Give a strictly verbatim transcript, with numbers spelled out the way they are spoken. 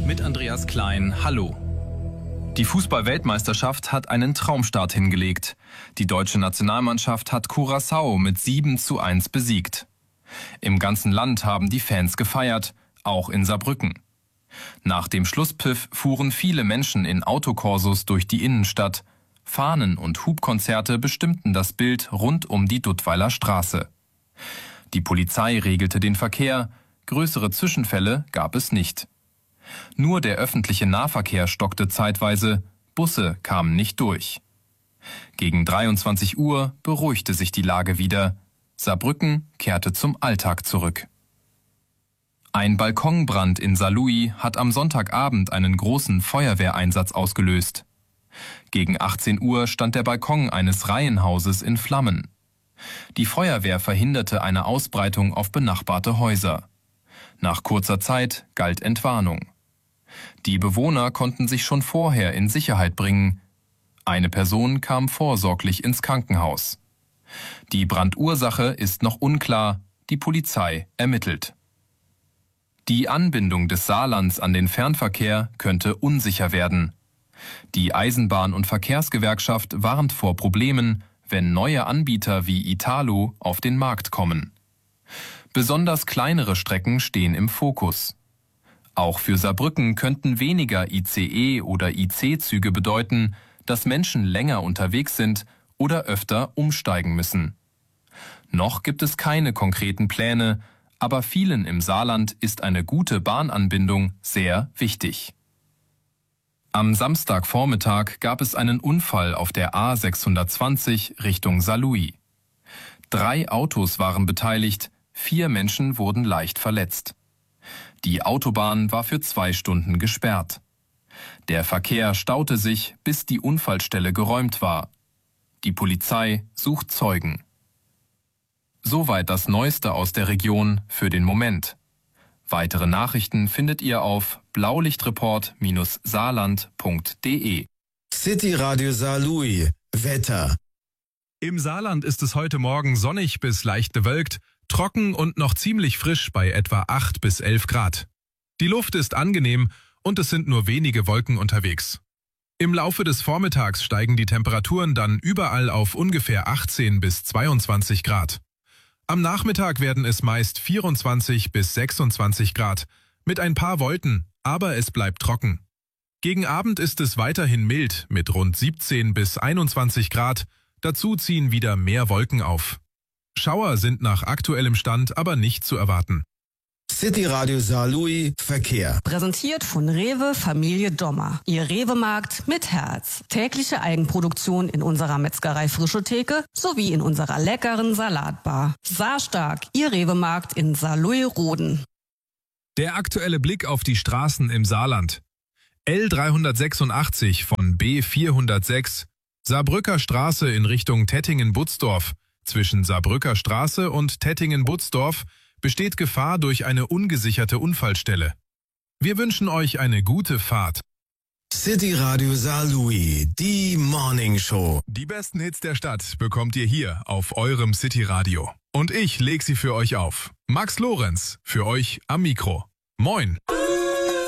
Mit Andreas Klein, hallo. Die Fußball-Weltmeisterschaft hat einen Traumstart hingelegt. Die deutsche Nationalmannschaft hat Curaçao mit sieben zu eins besiegt. Im ganzen Land haben die Fans gefeiert, auch in Saarbrücken. Nach dem Schlusspfiff fuhren viele Menschen in Autokorsos durch die Innenstadt. Fahnen- und Hubkonzerte bestimmten das Bild rund um die Duttweiler Straße. Die Polizei regelte den Verkehr, größere Zwischenfälle gab es nicht. Nur der öffentliche Nahverkehr stockte zeitweise, Busse kamen nicht durch. Gegen dreiundzwanzig Uhr beruhigte sich die Lage wieder. Saarbrücken kehrte zum Alltag zurück. Ein Balkonbrand in Saarlouis hat am Sonntagabend einen großen Feuerwehreinsatz ausgelöst. Gegen achtzehn Uhr stand der Balkon eines Reihenhauses in Flammen. Die Feuerwehr verhinderte eine Ausbreitung auf benachbarte Häuser. Nach kurzer Zeit galt Entwarnung. Die Bewohner konnten sich schon vorher in Sicherheit bringen. Eine Person kam vorsorglich ins Krankenhaus. Die Brandursache ist noch unklar, die Polizei ermittelt. Die Anbindung des Saarlands an den Fernverkehr könnte unsicher werden. Die Eisenbahn- und Verkehrsgewerkschaft warnt vor Problemen, wenn neue Anbieter wie Italo auf den Markt kommen. Besonders kleinere Strecken stehen im Fokus. Auch für Saarbrücken könnten weniger I C E- oder I C-Züge bedeuten, dass Menschen länger unterwegs sind oder öfter umsteigen müssen. Noch gibt es keine konkreten Pläne, aber vielen im Saarland ist eine gute Bahnanbindung sehr wichtig. Am Samstagvormittag gab es einen Unfall auf der A sechshundertzwanzig Richtung Saarlouis. Drei Autos waren beteiligt, vier Menschen wurden leicht verletzt. Die Autobahn war für zwei Stunden gesperrt. Der Verkehr staute sich, bis die Unfallstelle geräumt war. Die Polizei sucht Zeugen. Soweit das Neueste aus der Region für den Moment. Weitere Nachrichten findet ihr auf blaulichtreport Bindestrich saarland Punkt de. City Radio Saarlouis. Wetter. Im Saarland ist es heute Morgen sonnig bis leicht bewölkt, trocken und noch ziemlich frisch bei etwa acht bis elf Grad. Die Luft ist angenehm und es sind nur wenige Wolken unterwegs. Im Laufe des Vormittags steigen die Temperaturen dann überall auf ungefähr achtzehn bis zweiundzwanzig Grad. Am Nachmittag werden es meist vierundzwanzig bis sechsundzwanzig Grad, mit ein paar Wolken, aber es bleibt trocken. Gegen Abend ist es weiterhin mild mit rund siebzehn bis einundzwanzig Grad, dazu ziehen wieder mehr Wolken auf. Schauer sind nach aktuellem Stand aber nicht zu erwarten. City Radio Saarlouis Verkehr. Präsentiert von Rewe Familie Dommer. Ihr Rewe-Markt mit Herz. Tägliche Eigenproduktion in unserer Metzgerei Frische Theke sowie in unserer leckeren Salatbar. Saarstark, Ihr Rewe-Markt in Saarlouis-Roden. Der aktuelle Blick auf die Straßen im Saarland. L dreihundertsechsundachtzig von B vierhundertsechs, Saarbrücker Straße in Richtung Tettingen-Butzdorf. Zwischen Saarbrücker Straße und Tettingen-Butzdorf besteht Gefahr durch eine ungesicherte Unfallstelle. Wir wünschen euch eine gute Fahrt. City Radio Saarlouis, die Morning Show. Die besten Hits der Stadt bekommt ihr hier auf eurem City Radio. Und ich leg sie für euch auf. Max Lorenz, für euch am Mikro. Moin!